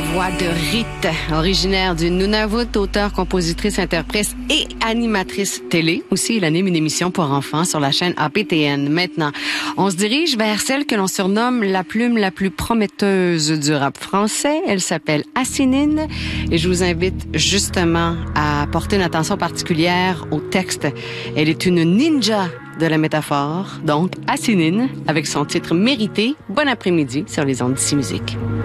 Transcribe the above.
voix de Rite, originaire du Nunavut, auteure, compositrice, interprète et animatrice télé. Aussi, elle anime une émission pour enfants sur la chaîne APTN. Maintenant, on se dirige vers celle que l'on surnomme la plume la plus prometteuse du rap français. Elle s'appelle Assinine et je vous invite justement à porter une attention particulière au texte. Elle est une ninja de la métaphore, donc Assinine, avec son titre mérité. Bon après-midi sur les ondes d'ici Musique.